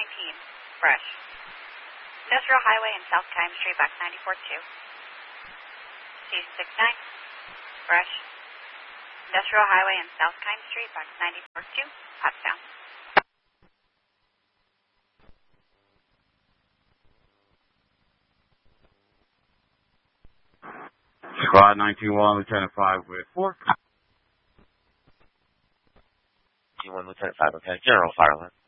fresh. Industrial Highway and South Kime Street, box 94-2. C69, fresh. Industrial Highway and South Kime Street, box 94-2, Pottstown. Squad 921, Lieutenant 5 with 4. 921, Lieutenant 5, okay. General Fireline.